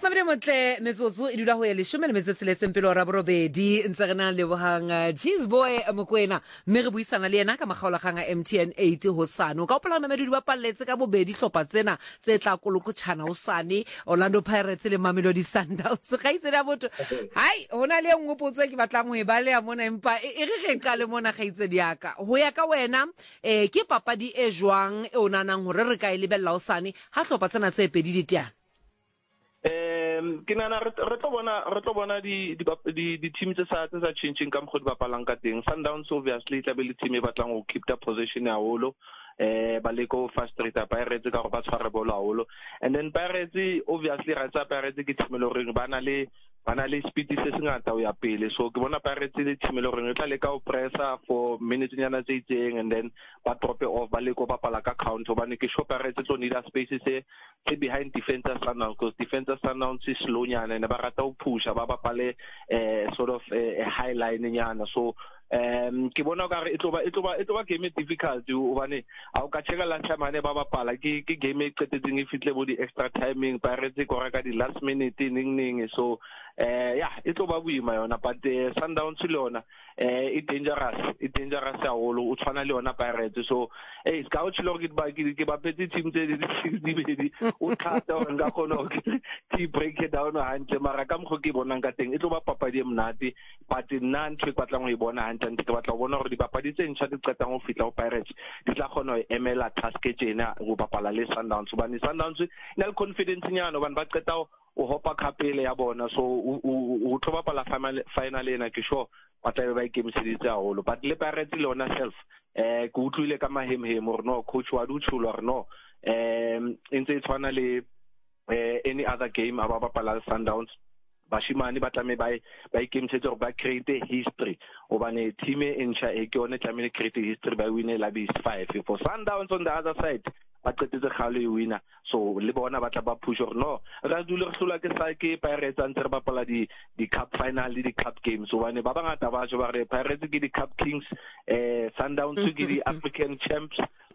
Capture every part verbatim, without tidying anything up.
Mabele motle metsotso e dula ho ya leshome le metso tsheletseng pele ora borobedi ntse re na le bohang Cheese Boy Mokwena mme re buisana le yena ka makgaolakgang a M T N eight hosane o ka opela mamedi ba palletse ka bobedi hlopha tsena tse tla kolokotshana hosane Orlando Pirates le Mamelodi Sundowns ga itse la botho hai hona le engwe potso ke batlang ho e baleya mona empa e re re ka le mona ga itse diaka ho ya ka wena eh ke papadi e jwang e onanang hore re ka e lebella hosane ha hlopha tsena tse pedi di tiana Um ke nana re tlo bona re tlo bona di di di team tse sa tse sa changing ka mkhodi ba palang ka teng Sundowns obviously tla be le team e batlang go keep the position ya holo eh ba le go fast rate Pirates ka go ba tshware bola holo and then Pirates obviously ra tsa Pirates ke team le reng bana le bana le speed se sengata o ya pele so ke bona Pirates le team le reng tla le ka o pressa for minutes nyana tse itseng and then ba drop off ba le go ba pala ka count obane ke sure Pirates tlo need a space se se behind defenders Sundowns because defenders Sundowns is slow nyana and ba rata o pusha ba ba pale eh sort of a high line nyana so um ke bona ka re e tloba e tloba e tloba game difficult obane a o ka cheka la chamane ba ba pala ke ke game e qetetseng e fitle bo di extra timing Pirates go reka di last minute ning ning so eh yeah it tloba buima yona but uh, Sundowns le yona eh it dangerous it dangerous ya holo o tshwana le yona Pirates so eh ska o tshilo ke ba ke ba petse team tse di di o thata o nga khona ke break it down hantle mara ka mgo ke bonang ka teng e tloba papadi e mnati but nna ntse kwa tlang go e bona hantle ke batla go bona gore di papadi tse ntšha di qetang go fitla go Pirates di tla khona go emela task e tsena go bapala le Sundowns bane Sundowns na le confidence nyano bana ba qeta o hopa kapele ya bona so o tloba pala final ena ke sure ba tla ba ikemiseditse haholo but le Pirates le ona self eh go utlwile ka mahemhem or no coach wa dutshulo or no um intse tshwana le eh any other game aba bapala Sundowns bashimane ba tlame ba ba ikemiseditse gore ba create history obane team e ntšha e ke one tlamele create history ba win la bis five for Sundowns on the other side ba qetetse khale e winner so le bona ba tla ba push or no ra dule re hlola ke sa ke Pirates antse ba pala di di cup final le di cup games so bane ba bangata ba jo ba re Pirates ke di cup kings eh Sundowns ke di African champs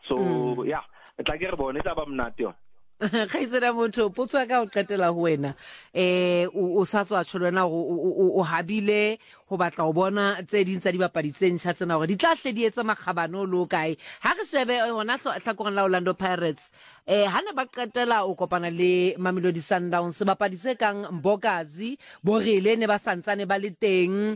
so yeah tla ke re bone tla ba mnate yona ga itsela motho potso ka o qetela ho wena eh o sa tswa tsholwana o habile ho batla o bona tse ding tsa dibapadi tse ntšha tsena hore di tla hle di etsa makgabano lo kae ha re shebe hona tlhakoreng la Orlando Pirates eh hana ba qetela o kopana le Mamelodi Sundowns bapadi se kang Mbokazi Borele ne ba santsane ba le teng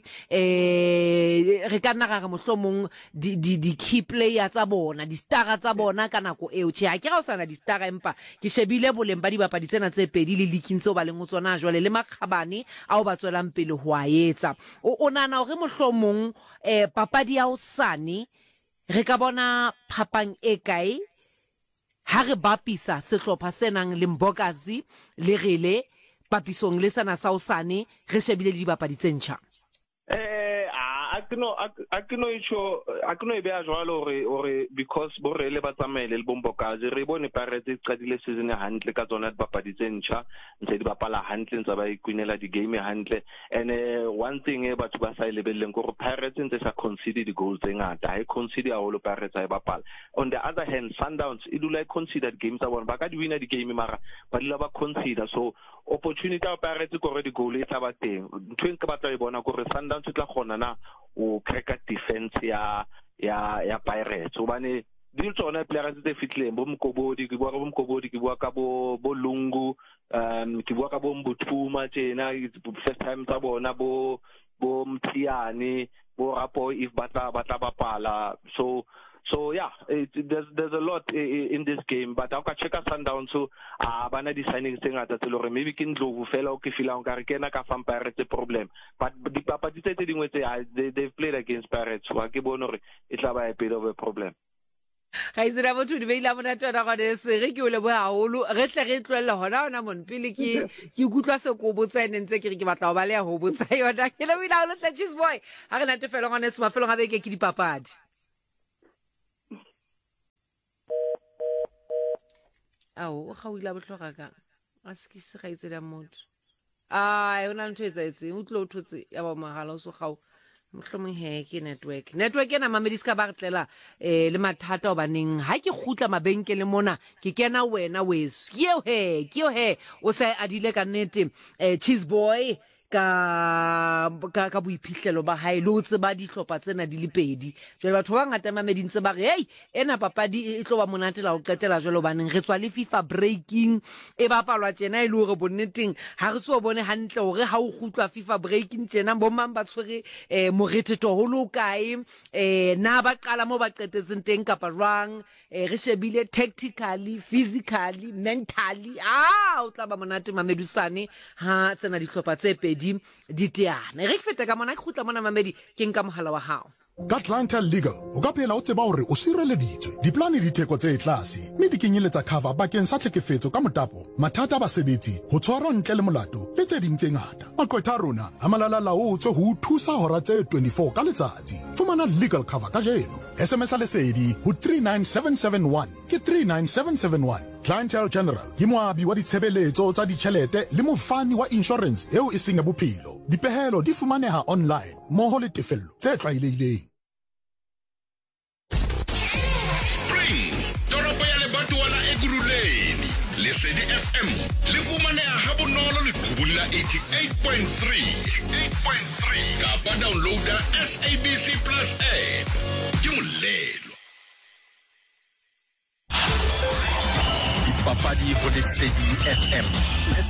eh re ka nna ga mohlomong di di key player tsa bona di star tsa bona ka nako eo tjhe ha ke ga o sana di star empa ke shebile boleng ba dibapadi tsena tse pedi le leaking tseo ba leng o tsona jwale le makgabane a o ba tswelang pele ho a etsa o nana hore mohlomong eh papadi ya hosane re ka bona phapang e kae ha re bapisa sehlopha senang le Mbokazi le Rele papisong le sana sa hosane re shebile le dibapadi tse ntjha eh akno akno icho akno e bea jwalo hore hore because Borele ba tsamaile le Mbokazi re bone Pirates qadile season hantle ka tsona dibapadi tse ntjha ntse di bapala hantle ntse ba ikwinela di game hantle and uh, one thing e batho ba sa lebelleng go Pirates ntse sa concede di goals tse ngata ha concede a holo Pirates ha bapala on the other hand Sundowns e dula e consider games tsa bona ba ka di wina di game mara ba dila ba consider so opportunity ya Pirates go re di goal e tla ba teng ntwe ke batla e bona go re Sundowns tla gona na o crack defense ya ya ya Pirates obane di tsona players tse fitleng bo Mkobodi ke bua ka bo Mkobodi ke bua ka bo bo Lungu um ke bua ka bo Mbuthuma tjena first time tsa bona bo bo Mthiane bo Rapo if batla batla bapala so so yeah it, there's there's a lot in this game but I can check Sundowns so ah bana di signings tse ngata tse lore maybe ke Ndlovu fela o ke fila o ka re kena ka fam Pirates problem but di papadi tse dingwe tse they they've played against Pirates wa ke bona hore e tla ba a bit of a problem ga itsela botho di beila bona tsona ga de se re ke o le bo haholo re tle re tlwella hona ona mon pele ke ke ikutlwa se go botsa ene ntse ke re ke batla o ba le ya ho botsa yona ke le wila o le Cheese Boy ha re na tefelo ngone se mafelo ga beke ke dipapadi Au, ga o ila botlhoga ka. A se ke se ga itsela motho. Ai, ona ntho etsa etse, o tlo thotse ya ba magala o so gao. mohlomong he ke network network ena mamedi ska ba re tlela eh le mathata obaneng ha ke khutla mabenkele mona ke kena wena weso ke yo he ke yo he o sa adile ka nete eh cheese boy ka ka ka boiphihlelo ba hae lo tseba dihlopha tsena di le pedi jwale batho ba ngata mamedi ntse ba re hey ena papadi e tlo ba monate la o qetela jwale baneng re tswa le FIFA breaking e ba palwa tjena e le hore bonneteng ha re so bone hantle hore ha o khutlwa FIFA breaking tjena bo mang ba tshwere eh moreteto ho lo kae eh na ba qala mo ba qetetseng teng kapa rang eh re shebile tactically physically mentally ah o tla ba monate mamedusane ha tsena dihlopha tse pedi di teana re feta ka mona ke khutla mona mamedi ke nka mohala wa hao ka Clientele Legal o ka phela o tseba hore o sireleditswe diplane di theko tse tlase mme di kenyeletsa cover bakeng sa tlhekefetso ka motapo mathata ba sebetsi ho tshwarwa ntle le molato le tse ding tse ngata maqwetha rona a malala laotswe ho thusa hora tse twenty-four ka letsatsi fumana legal cover ka jeno sms lesedi ho three nine seven seven one ke three nine seven seven one Clientele General ke moabi wa ditshebeletso tsa ditjhelete le mofani wa insurance eo e seng ya bophelo dipehelo di fumaneha online moho le tefello tse tlwaelehileng Lesedi F M le fumaneha ha bonolo le qhubulla eighty-eight point three eighty-eight point three kapa downloada S A B C Plus app ke molelo Papadi ho Lesedi F M